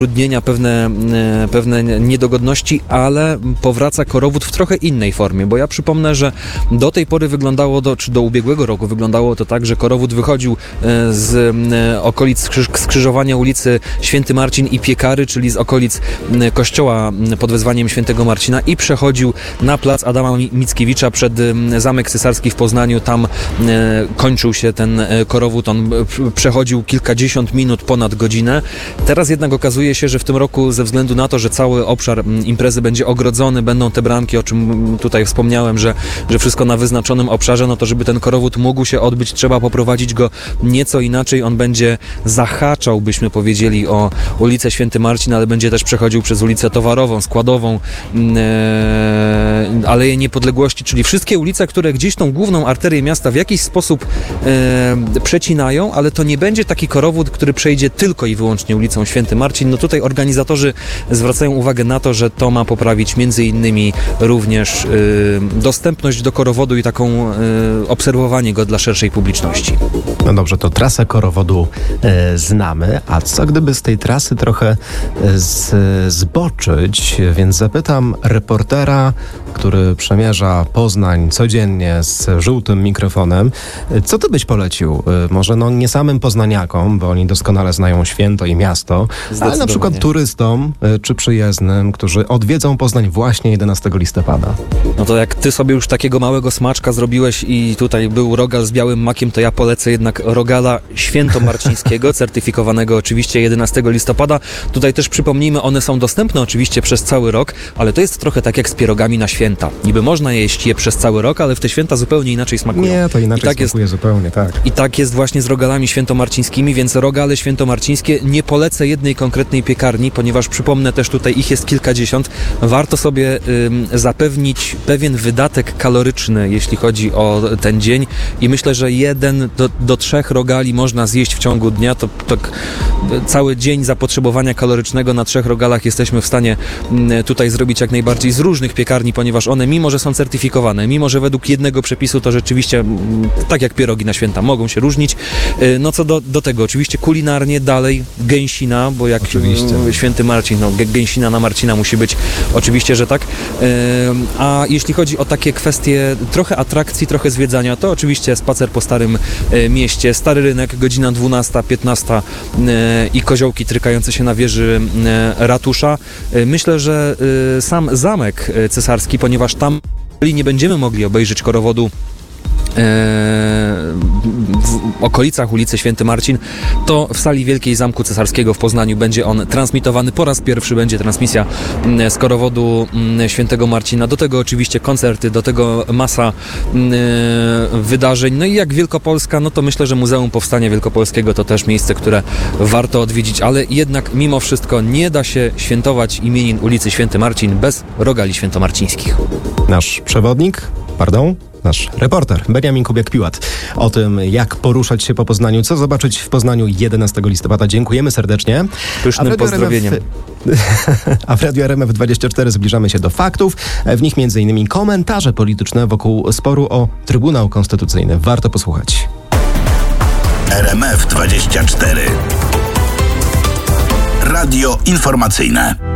utrudnienia, pewne niedogodności, ale powraca korowód w trochę innej formie, bo ja przypomnę, że do tej pory czy do ubiegłego roku wyglądało to tak, że korowód wychodził z okolic skrzyżowania ulicy Święty Marcin i Piekary, czyli z okolic kościoła pod wezwaniem Świętego Marcina i przechodził na plac Adama Mickiewicza przed Zamek Cesarski w Poznaniu. Tam kończył się ten korowód, on przechodził kilkadziesiąt minut, ponad godzinę. Teraz jednak okazuje się, że w tym roku ze względu na to, że cały obszar imprezy będzie ogrodzony, będą te bramki, o czym tutaj wspomniałem, że wszystko na wyznaczonym obszarze, no to żeby ten korowód mógł się odbyć, trzeba poprowadzić go nieco inaczej. On będzie zahaczał, byśmy powiedzieli, o ulicę Święty Marcin, ale będzie też przechodził przez ulicę Towarową, Składową, Aleję Niepodległości, czyli wszystkie ulice, które gdzieś tą główną arterię miasta w jakiś sposób przecinają, ale to nie będzie taki korowód, który przejdzie tylko i wyłącznie ulicą Święty Marcin. No tutaj organizatorzy zwracają uwagę na to, że to ma poprawić między innymi również dostępność do korowodu i taką obserwowanie go dla szerszej publiczności. No dobrze, to trasę korowodu znamy, a co gdyby z tej trasy trochę zboczyć, więc zapytam reportera, który przemierza Poznań codziennie z żółtym mikrofonem, co ty byś polecił? Może nie samym poznaniakom, bo oni doskonale znają święto i miasto, ale na przykład turystom czy przyjezdnym, którzy odwiedzą Poznań właśnie 11 listopada. No to jak ty sobie już takiego małego smaczka zrobiłeś i tutaj był rogal z białym makiem, to ja polecę jednak rogala świętomarcińskiego, certyfikowanego oczywiście 11 listopada. Tutaj też przypomnijmy, one są dostępne oczywiście przez cały rok, ale to jest trochę tak jak z pierogami na święta. Niby można jeść je przez cały rok, ale w te święta zupełnie inaczej smakują. Nie, to inaczej smakuje zupełnie, tak. I tak jest właśnie z rogalami świętomarcińskimi, więc rogale świętomarcińskie nie polecę jednej konkretnej piekarni, ponieważ przypomnę też tutaj ich jest kilkadziesiąt. Warto sobie zapewnić pewien wydatek kaloryczny, jeśli chodzi o ten dzień i myślę, że 1 do 3 rogali można zjeść w ciągu dnia. To cały dzień zapotrzebowania kalorycznego na 3 rogalach jesteśmy w stanie tutaj zrobić jak najbardziej z różnych piekarni, ponieważ one, mimo że są certyfikowane, mimo że według jednego przepisu, to rzeczywiście tak jak pierogi na święta mogą się różnić. No co do tego, oczywiście kulinarnie dalej gęsina, bo jak Święty Marcin, gęsina na Marcina musi być, oczywiście, że tak. A jeśli chodzi o takie kwestie trochę atrakcji, trochę zwiedzania, to oczywiście spacer po Starym Mieście, Stary Rynek, godzina 12, 15 i koziołki trykające się na wieży ratusza. Myślę, że sam Zamek Cesarski, ponieważ tam nie będziemy mogli obejrzeć korowodu w okolicach ulicy Święty Marcin, to w sali wielkiej Zamku Cesarskiego w Poznaniu będzie on transmitowany. Po raz pierwszy będzie transmisja z korowodu Świętego Marcina. Do tego oczywiście koncerty, do tego masa wydarzeń. No i jak Wielkopolska, no to myślę, że Muzeum Powstania Wielkopolskiego to też miejsce, które warto odwiedzić, ale jednak mimo wszystko nie da się świętować imienin ulicy Święty Marcin bez rogali świętomarcińskich. Nasz reporter Beniamin Kubiak-Piłat o tym, jak poruszać się po Poznaniu, co zobaczyć w Poznaniu 11 listopada. Dziękujemy serdecznie. Pysznym pozdrowieniem. A w Radiu RMF24 zbliżamy się do faktów. W nich m.in. komentarze polityczne wokół sporu o Trybunał Konstytucyjny. Warto posłuchać. RMF24 Radio Informacyjne.